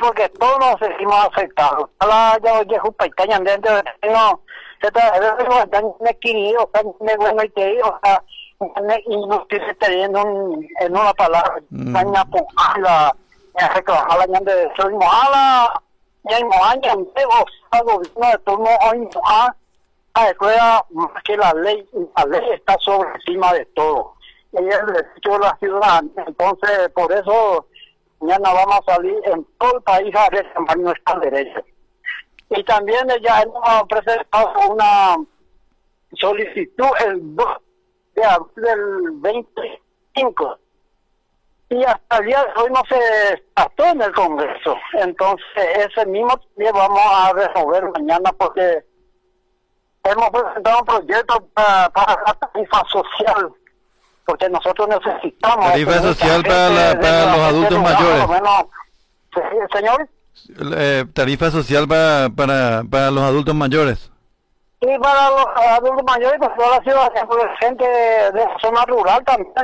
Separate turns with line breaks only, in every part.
porque todos nos sentimos afectados. Ahora ya oye, Jupaitaña, no, se trata de me querido, me bueno y te digo, o sea, y no estoy teniendo en una palabra, daña por la, me reclamaba la ñande de soy mojada, ya hay mojaña, o sea, gobierno de turno hoy mojada, recuerda más que la ley está sobre encima de todo. Y es el derecho de la ciudadanía, entonces por eso mañana vamos a salir en todo el país a reclamar nuestros derechos. Y también ya hemos presentado una solicitud el 2 de abril del 25 y hasta el día de hoy no se trató en el Congreso. Entonces ese mismo día vamos a resolver mañana porque hemos presentado un proyecto para la tarifa social, porque nosotros necesitamos...
Tarifa social para los adultos mayores.
Menos, señor.
Tarifa social para los adultos mayores.
Y para los adultos mayores, pues toda la ciudadanía, pues, gente de la zona rural también,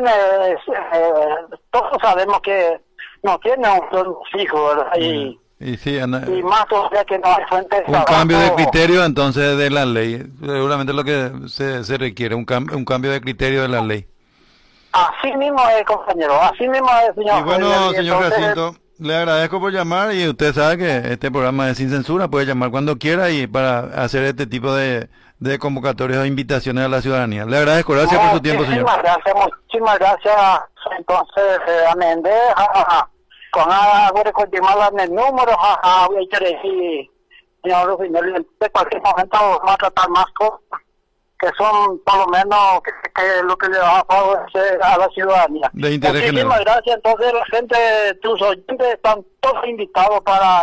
todos sabemos que no tienen un hijo, ¿verdad?
Y sí,
y más todavía que no hay fuente de
un cambio de criterio entonces de la ley, seguramente lo que se requiere, un cambio de criterio de la ley.
Así mismo es, compañero, así mismo es, señor.
Y bueno, señor Jacinto, le agradezco por llamar y usted sabe que este programa es sin censura, puede llamar cuando quiera y para hacer este tipo de convocatorias o invitaciones a la ciudadanía. Le agradezco, gracias por su tiempo, señor.
Muchísimas gracias. Entonces, amende, con ahora continuar el número, voy a decir, señor Rufinelli, de cualquier momento vamos a tratar más cosas que son por lo menos que lo que le va a favorecer a la ciudadanía.
De interés general.
Muchísimas gracias. Entonces la gente, tus oyentes están todos invitados para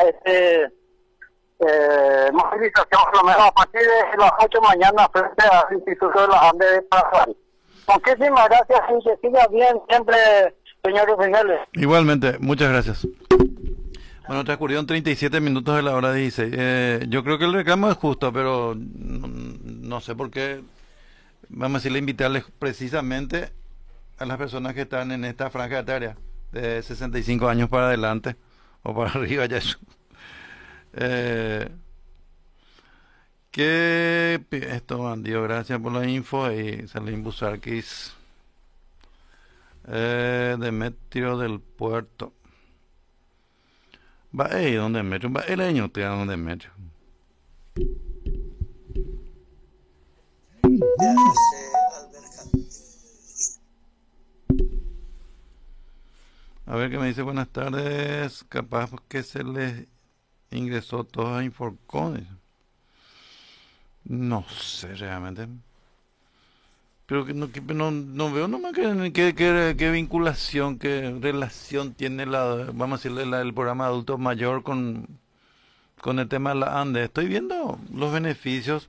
movilización, por lo menos a partir de las 8 de la mañana frente al Instituto de la Andes de Paraguay. Muchísimas gracias y que siga bien siempre, señor Rufinelli.
Igualmente, muchas gracias. Bueno, transcurrieron 37 minutos de la hora 16. Yo creo que el reclamo es justo, pero no sé por qué, vamos a decirle, invitarles precisamente a las personas que están en esta franja etaria, de 65 años para adelante, o para arriba ya eso. Esto, Bandido, gracias por la info, y Salim Busarquis, Demetrio del Puerto. Va, ¿dónde metro? Va, el año te da donde metro. A ver qué me dice, buenas tardes. Capaz que se les ingresó todos a Inforcon. No sé realmente. Pero que no veo nomás qué vinculación, qué relación tiene vamos a decirle, el programa Adulto Mayor con el tema de la ANDE. Estoy viendo los beneficios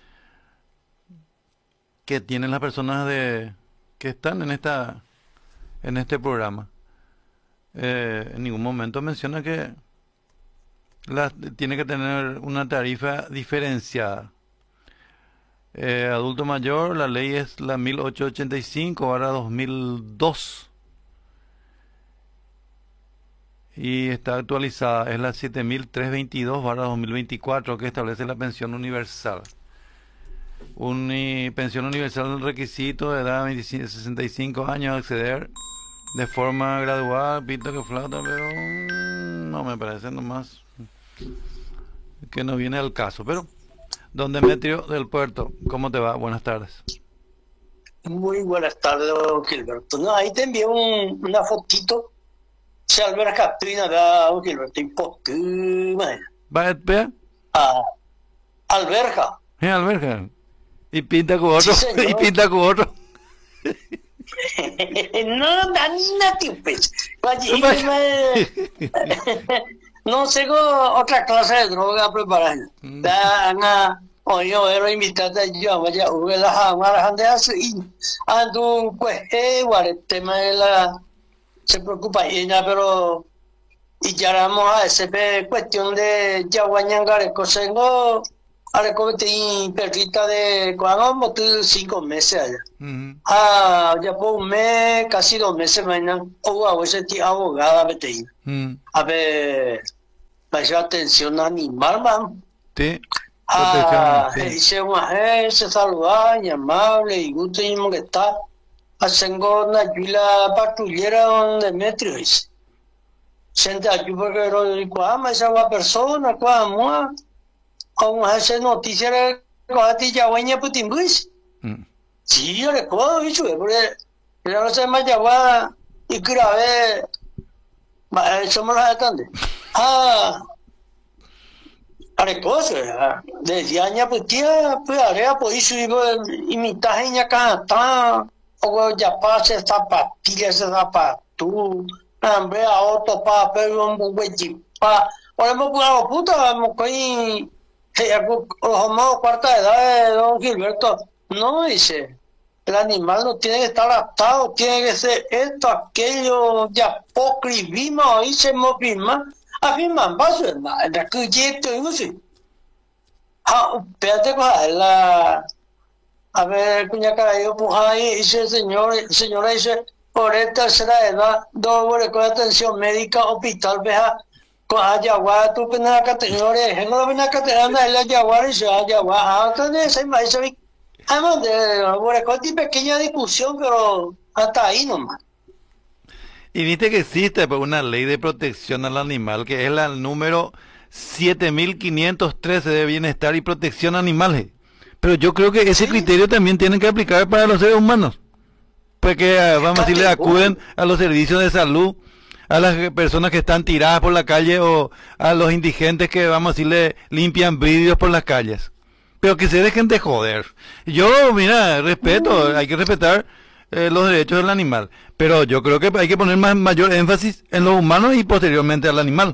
que tienen las personas que están en este programa. En ningún momento menciona que tiene que tener una tarifa diferenciada. Adulto mayor, la ley es la 1885/2002 y está actualizada, es la 7322/2024, que establece la pensión universal. Pensión universal, el requisito de edad de 65 años, acceder de forma gradual, pito que flauta, pero no me parece nomás que no viene al caso. Pero don Demetrio del Puerto, ¿cómo te va? Buenas tardes.
Muy buenas tardes, don Gilberto. No, ahí te envié una fotito. Se alberga Catrina, don Gilberto,
¿Va a
alberga?
Alberga. Y pinta con otro.
Sí,
y pinta con otro.
No, tío, pues. No tengo otra clase de droga preparada. Oye, voy invitate yo, vaya, la jamara ande así, ando pues, el tema de se preocupa ella, pero y ya vamos a esa cuestión de yaguañangare, cosengo, ahora como te perrita de cuando 5 meses allá. Ya por un mes, casi 2 meses mañana, o a veces abogada vete. A ver, vaya atención animal, man.
Sí,
Ah,
protección, sí.
dice una gente saludable, amable y gusto y que está haciendo una ayuda patrullera donde metro dice. Sente aquí porque cuando esa persona, cuando como hace noticia de que ya venía Putin pues.
Mm.
Sí, yo recuerdo, bicho, porque yo no sé más ya va y grabé, somos los habitantes. Ah, recuerdo, desde años pues tía, pues area pues eso imitar en ya cantar, o ya pase zapatillas, zapatos, hambre a otro papel, un buejipa, o hemos jugado puta, hemos cogido, los cuarta edad de don Gilberto, no dice. El animal no tiene que estar adaptado, tiene que ser esto, aquello, ya poco y vimos, ahí se movimos, afirman, vas a ver, que yeto y así. Ah, espérate, a ver, cuña carajo, pues ahí dice el señora dice, por esta tercera edad, doble con atención médica, hospital, veja, con ayahuasca, tú penas categoría, no la pena categoría, el ayahuasca, y se ayahuasca, entonces, ese maíz, además de pequeña discusión, pero hasta ahí nomás.
Y viste que existe pues, una ley de protección al animal, que es la número 7513 de bienestar y protección animal. Pero yo creo que ese
Sí,
criterio también tiene que aplicar para los seres humanos. Pues que, vamos a decirle,
categoría.
acuden a los servicios de salud, a las personas que están tiradas por la calle o a los indigentes que, vamos a decirle, limpian vidrios por las calles. Pero que se dejen de joder. Yo, mira, respeto, hay que respetar los derechos del animal. Pero yo creo que hay que poner mayor énfasis en los humanos y posteriormente al animal.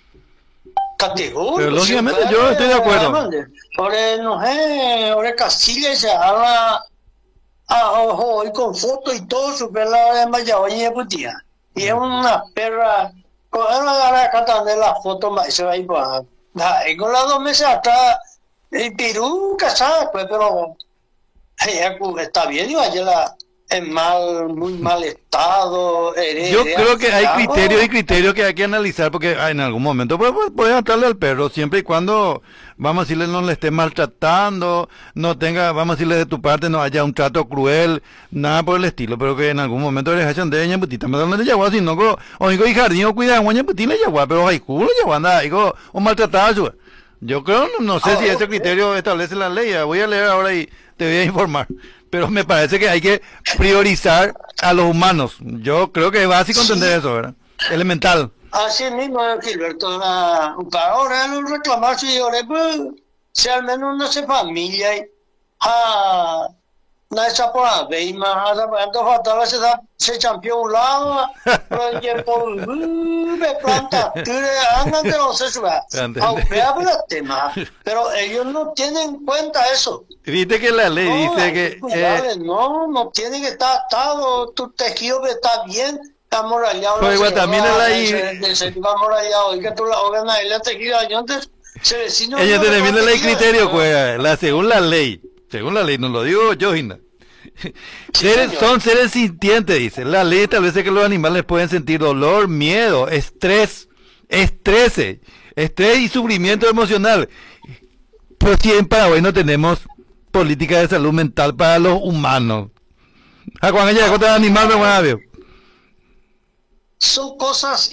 Pero
Categórico, sí,
lógicamente
claro,
yo estoy de acuerdo.
además de, ahora no sé, ahora Castilla se habla, ojo, y con fotos y todo, super la de Mayaoña Putía. Y es una perra, con una acá también la foto, se va a ir para, y con las 2 meses atrás, el Perú casada, pues, pero, está bien, y vaya en muy mal estado,
Yo
heredia,
creo que hay criterios y
algo,
criterios que hay que analizar porque en algún momento puede atarle al perro siempre y cuando, vamos a decirle, no le esté maltratando, no tenga, vamos a decirle de tu parte, no haya un trato cruel, nada por el estilo, pero que en algún momento le hayan de ña putita, me dan de yagua, si no, o digo, y jardín, o cuida, ña putita, yagua, pero hay culo, yagua, anda, digo, o maltratado, yo creo, no sé si ese
ok.
criterio establece la ley, voy a leer ahora y te voy a informar. Pero me parece que hay que priorizar a los humanos. Yo creo que es básico entender
Sí,
eso, ¿verdad? Elemental.
así mismo, Gilberto, ahora no reclamar si yo pues, si al menos no se familia, ah, no es por la veima, entonces faltaba se champió un lado, pero ya por, me planta, andan de los sesos, vea por el tema, pero ellos no tienen en cuenta eso.
Viste que la ley
No,
dice
hay que
que
cuidarle, no tiene que estar atado, tu tejido que está bien, está amorallado, la
pues igual también
señora
la
se va amorallado, y que tú la ordenas y la tejido, y antes, ese vecino
ella
no le
tiene
pone
la ley
tejido,
criterio, pues, según la ley, no lo digo yo, Gina.
sí señor,
Son seres sintientes, dice. La ley establece que los animales pueden sentir dolor, miedo, estrés y sufrimiento emocional. Pero si en Paraguay no tenemos política de salud mental para los humanos. Ah, cuando ella contra el animal me voy a ver.
son cosas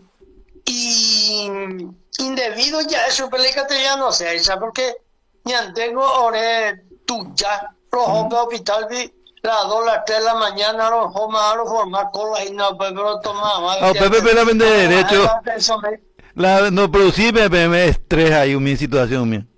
y indebidos ya, eso pelícate ya no sé, ¿sabes? Porque ya tengo ore tuya, los hombres hospital vi las 2, las 3 de la mañana, los hombres a los formar cola y no, pero toma,
Ah, Pepe, pero de derecho.
eso
No producir me estrés ahí, mi situación mía.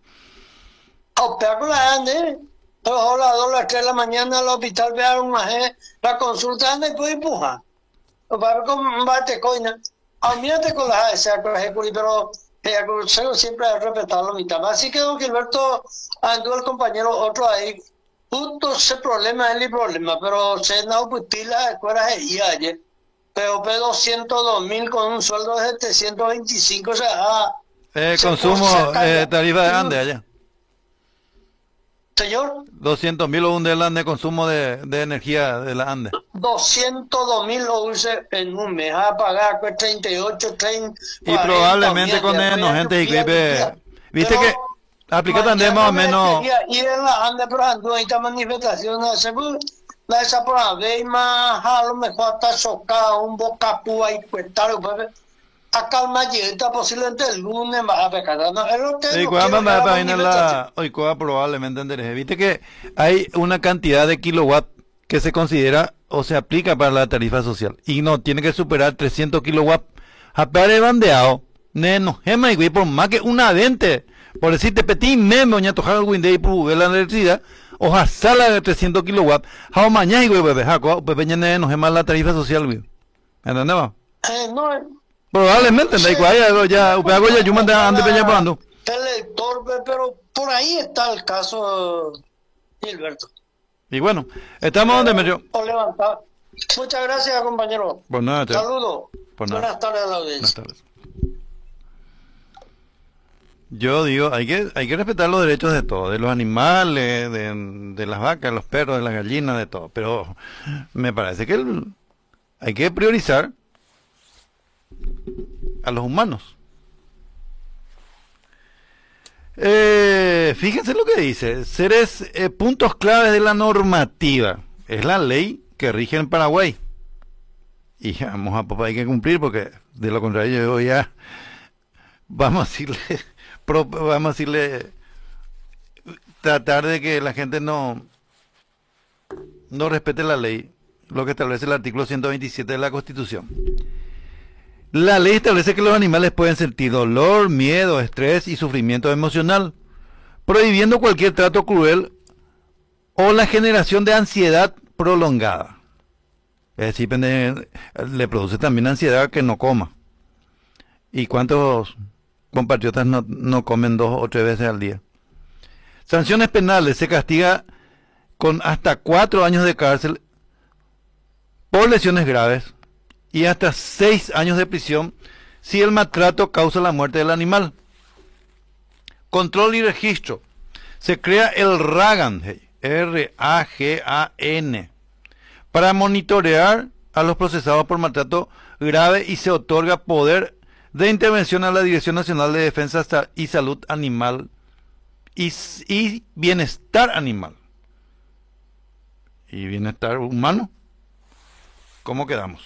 la ande, pero las 2, las 3 de la mañana al hospital vean una gente, la consulta anda y puede empujar. Para combate coina, mírate con las esa pero siempre hay que respetarlo mitad. Así que don Gilberto andó el compañero otro ahí, justo ese problema es el problema, pero se no putila la escuela de ayer. POP 202.000 con un sueldo de 725, o sea,
Consumo, tarifa de
no,
ande allá.
Señor,
200.000 OUN de la de consumo de energía de la Ande.
202.000 OUS en un mes. A pagar pues 38, 30,
Y probablemente con
no
gente y que viste
pero
que aplica también más o menos.
Y en la Ande, por ejemplo, esta manifestación, la esa por la vez más, a lo mejor hasta chocado, un bocapú ahí, pues tal, pues. Acá una llegada posiblemente el lunes va a pecar. No, es lo que
Y
no
cuando
quiero que la manifestación.
hoy probablemente enderece. Viste que hay una cantidad de kilowatt que se considera o se aplica para la tarifa social y no tiene que superar 300 kilowatts. Apare bandeado, no gema y güey por más que una 20. Por decirte petit meme oña tojar el window y por la electricidad o sala de 300 kilowatts. How mañana y güey bebé, jaco, pepe no gema la tarifa social, güey. ¿Entendés?
No,
Probablemente,
sí,
ya, hago ya, yo mandé antes peña probando.
elector, pero por ahí está el caso, Gilberto.
Y bueno, estamos donde me dio.
O levantar. Muchas gracias, compañero.
Pues nada,
Saludos.
Pues nada.
Buenas tardes a la
Buenas
audiencia.
tardes. Yo digo, hay que respetar los derechos de todos, de los animales, de las vacas, los perros, de las gallinas, de todo. Pero me parece que hay que priorizar a los humanos. Fíjense lo que dice, puntos claves de la normativa. Es la ley que rige en Paraguay. Y vamos a papá, hay que cumplir porque de lo contrario yo ya vamos a decirle tratar de que la gente no respete la ley, lo que establece el artículo 127 de la Constitución. La ley establece que los animales pueden sentir dolor, miedo, estrés y sufrimiento emocional, prohibiendo cualquier trato cruel o la generación de ansiedad prolongada. Es decir, le produce también ansiedad que no coma. ¿Y cuántos compatriotas no comen 2 o 3 veces al día? Sanciones penales: se castiga con hasta 4 años de cárcel por lesiones graves y hasta 6 años de prisión si el maltrato causa la muerte del animal. Control y registro: se crea el RAGAN, RAGAN, para monitorear a los procesados por maltrato grave y se otorga poder de intervención a la Dirección Nacional de Defensa y Salud Animal y Bienestar Animal. ¿Y bienestar humano? ¿Cómo quedamos?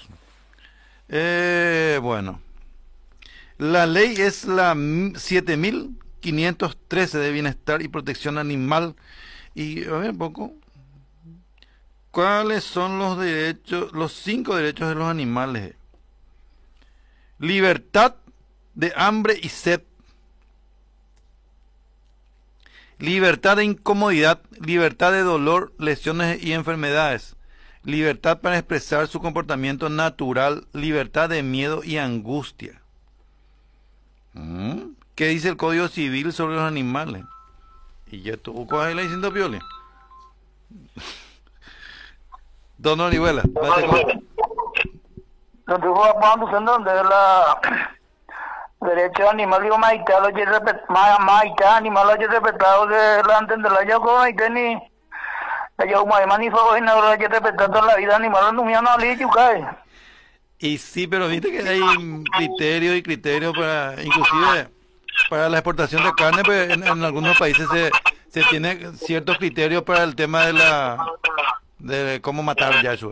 Bueno, la ley es la 7513 de Bienestar y Protección Animal. Y a ver un poco, ¿cuáles son los derechos, los 5 derechos de los animales? Libertad de hambre y sed, libertad de incomodidad, libertad de dolor, lesiones y enfermedades, libertad para expresar su comportamiento natural, libertad de miedo y angustia. ¿Qué dice el Código Civil sobre los animales? Y ya tú coges la diciendo Pioli. Don Orihuela.
Donde la derecho animal digo maita lo que maita animal lo que respetado de la antes de la yo con y teni yo mai manifo y no lo que respetando la vida animal no me no le cae.
Y sí, pero viste que hay criterios para, inclusive para la exportación de carne, pues en algunos países se tiene ciertos criterios para el tema de cómo matar Yahshua.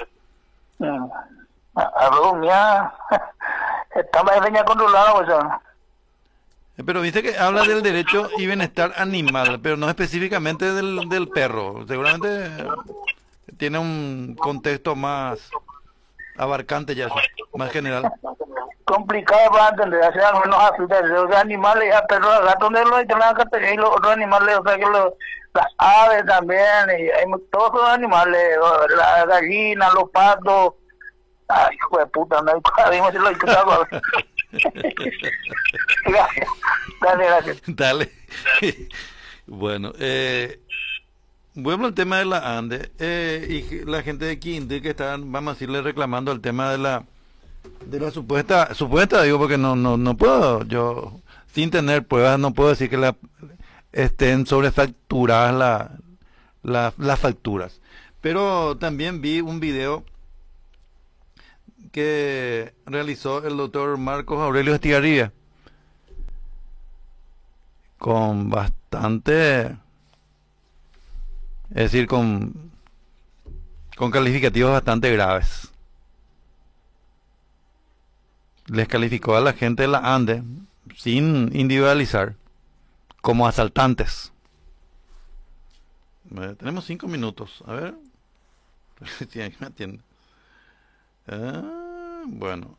Estaba venía controlado, o sea.
Pero viste que habla del derecho y bienestar animal, pero no específicamente del perro. Seguramente tiene un contexto más abarcante ya, más general.
Complicado para entender, o sea, menos afecta los animales, a perros, a gatos, de los y los otros animales, o sea, que las aves también, y hay todos los animales, las gallinas, los patos. Ay, hijo de puta, no hay cuadrimos, lo he escuchado. Gracias. Gracias.
Dale. Bueno, bueno, el tema de la ANDE y la gente de Quinte que están, vamos a decirle, reclamando el tema de la supuesta, digo, porque no puedo, yo sin tener pruebas no puedo decir que estén sobrefacturadas las facturas. Pero también vi un video que realizó el doctor Marcos Aurelio Estigarribia con bastante, es decir, con calificativos bastante graves. Les calificó a la gente de la ANDE, sin individualizar, como asaltantes. Tenemos 5 minutos. A ver. Si alguien me atiende. Bueno.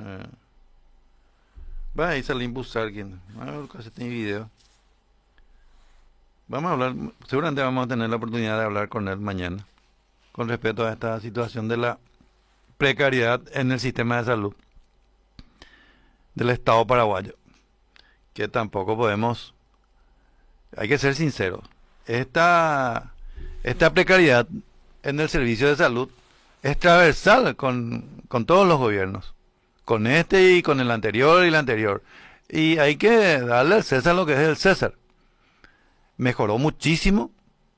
Va a ir Salim Busarkin. A ver, casi tiene video. Vamos a hablar. Seguramente vamos a tener la oportunidad de hablar con él mañana. Con respecto a esta situación de la precariedad en el sistema de salud del Estado paraguayo. Que tampoco podemos. Hay que ser sinceros. Esta precariedad en el servicio de salud es transversal con todos los gobiernos, con este y con el anterior y el anterior. Y hay que darle al César lo que es el César. Mejoró muchísimo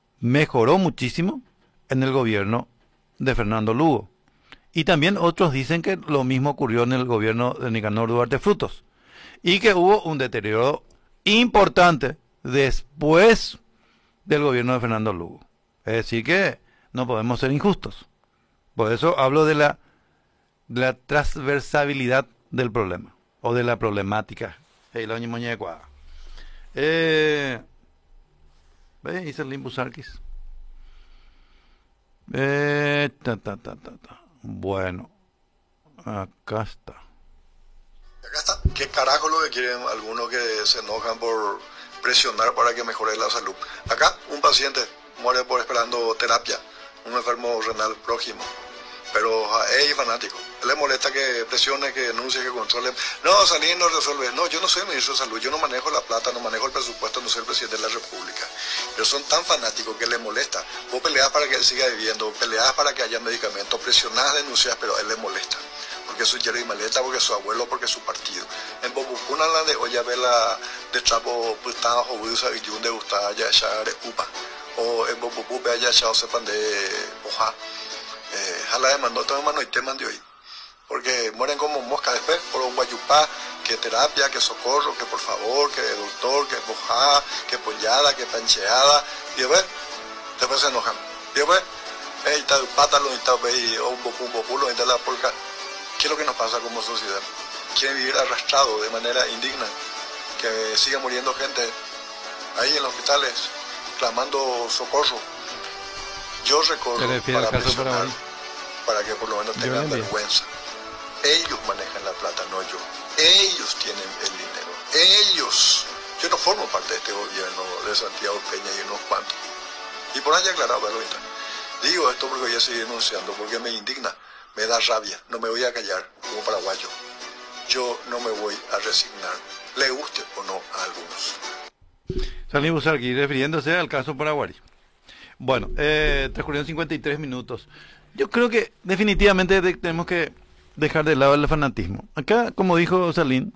en el gobierno de Fernando Lugo. Y también otros dicen que lo mismo ocurrió en el gobierno de Nicanor Duarte Frutos. Y que hubo un deterioro importante después del gobierno de Fernando Lugo. Es decir que no podemos ser injustos. Por eso hablo de la transversabilidad del problema, o de la problemática. Hice el Limbus Arquis. Bueno, acá está.
Acá está. ¿Qué carajo lo que quieren algunos que se enojan por presionar para que mejore la salud? Acá un paciente muere por esperando terapia, un enfermo renal prójimo, pero es fanático. Le molesta que presione, que denuncie, que controle. No, Salir no resuelve. No, yo no soy ministro de salud, yo no manejo la plata, no manejo el presupuesto, no soy el presidente de la república. Pero son tan fanáticos que le molesta. Vos peleás para que él siga viviendo, peleás para que haya medicamentos, presionás, denuncias, pero a él le molesta. Porque su Jerry Maleta, porque su abuelo, porque su partido. En Bobucuna la de olla vela de trapo putado o busa y un de gusta ya echar upa. O en Bobucu ve allá echado sepan de hoja. Jala de mandó todo mano y teman de hoy. Porque mueren como mosca después por un guayupá, que terapia, que socorro, que por favor, que doctor, que mojada, que pollada, que pancheada. Y después se enojan. Y después, está pátalo, está un bopu, lo está la polca. ¿Qué es lo que nos pasa como sociedad? Quieren vivir arrastrado de manera indigna, que siga muriendo gente ahí en los hospitales, clamando socorro. Yo recorro para presionar, para que por lo menos tengan vergüenza. Ellos manejan la plata, no yo. Ellos tienen el dinero. Ellos. Yo no formo parte de este gobierno de Santiago Peña y unos cuantos. Y por ahí aclarado, Berlita. Digo esto porque voy a seguir denunciando, porque me indigna. Me da rabia, no me voy a callar como paraguayo. Yo no me voy a resignar, le guste o no a algunos.
Salimos aquí refiriéndose al caso Paraguay. Bueno, transcurrieron 53 minutos. Yo creo que definitivamente tenemos que dejar de lado el fanatismo. Acá, como dijo Salín,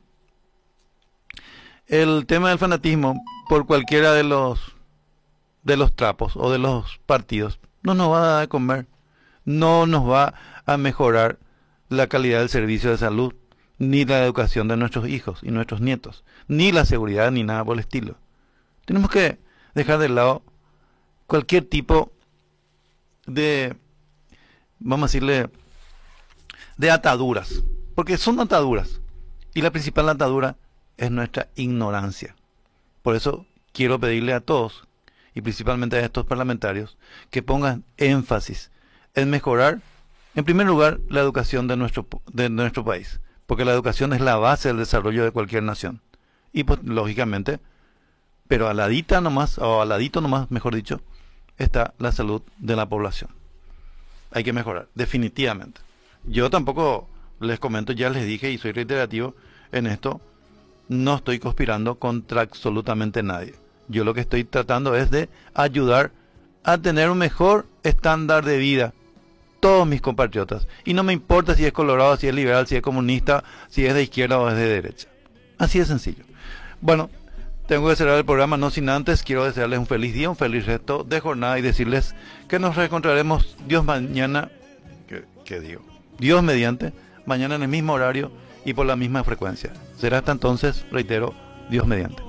el tema del fanatismo por cualquiera de los trapos o de los partidos no nos va a dar de comer, no nos va a mejorar la calidad del servicio de salud, ni la educación de nuestros hijos y nuestros nietos, ni la seguridad, ni nada por el estilo. Tenemos que dejar de lado cualquier tipo de, vamos a decirle, de ataduras, porque son ataduras, y la principal atadura es nuestra ignorancia. Por eso quiero pedirle a todos, y principalmente a estos parlamentarios, que pongan énfasis en mejorar, en primer lugar, la educación de nuestro país, porque la educación es la base del desarrollo de cualquier nación. Y pues, lógicamente, pero al ladito nomás, mejor dicho, está la salud de la población. Hay que mejorar, definitivamente. Yo tampoco les comento, ya les dije y soy reiterativo en esto, no estoy conspirando contra absolutamente nadie. Yo lo que estoy tratando es de ayudar a tener un mejor estándar de vida todos mis compatriotas, y no me importa si es colorado, si es liberal, si es comunista, si es de izquierda o es de derecha. Así de sencillo. Bueno, tengo que cerrar el programa, no sin antes quiero desearles un feliz día, un feliz resto de jornada y decirles que nos reencontraremos Dios mañana, ¿qué digo? Dios mediante, mañana en el mismo horario y por la misma frecuencia. Será hasta entonces, reitero, Dios mediante.